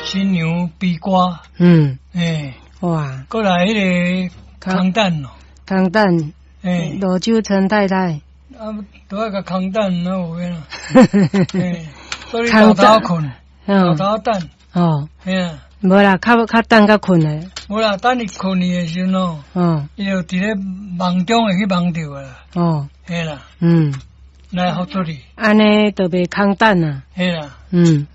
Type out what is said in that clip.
新娘悲歌， 哇， 过来迄个空蛋咯， 空蛋，罗州陈太太， 都要个空蛋，那有个啦，所以头头困，头头等， 无啦，较等较困诶， 无啦，等你困去诶时阵伊就伫咧梦中会去梦着个啦，嘿啦，来辅助你， 安尼就袂空等啊， 嘿啦，